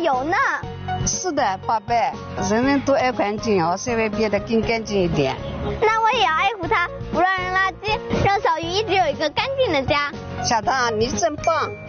有呢。 是的，宝贝，人人都爱干净哦，稍微变得更干净一点。 那我也要爱护它，不乱扔垃圾，让小鱼一直有一个干净的家。 小唐，你真棒。